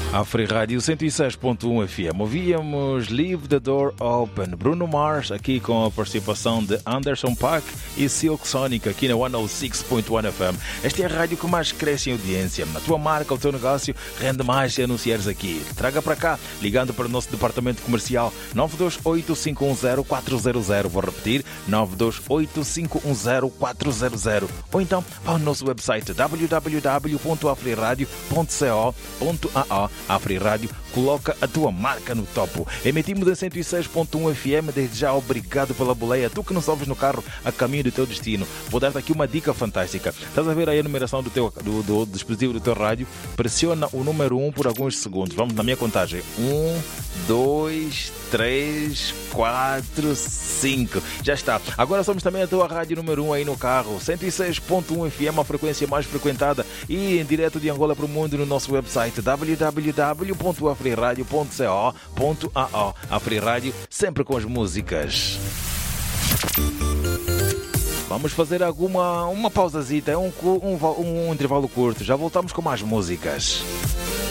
A Free Rádio 106.1 FM. Ouvíamos Leave the Door Open. Bruno Mars aqui com a participação de Anderson .Paak e Silk Sonic aqui na 106.1 FM. Esta é a rádio que mais cresce em audiência. Na tua marca, o teu negócio rende mais se anunciares aqui. Traga para cá, ligando para o nosso departamento comercial 928-510-400. Vou repetir, 928-510-400. Ou então, vá ao nosso website www.afriradio.co.ao. A Free Rádio coloca a tua marca no topo. Emitimos em 106.1 FM. Desde já, obrigado pela boleia. Tu que nos ouves no carro a caminho do teu destino. Vou dar-te aqui uma dica fantástica. Estás a ver aí a numeração do dispositivo do teu rádio? Pressiona o número 1 por alguns segundos. Vamos na minha contagem. 1, 2, 3, 4, 5. Já está. Agora somos também a tua rádio número 1 aí no carro. 106.1 FM, a frequência mais frequentada, e em direto de Angola para o mundo no nosso website www.afriradio.co.ao. A Free Rádio sempre com as músicas. Vamos fazer uma pausazita, um intervalo curto. Já voltamos com mais músicas.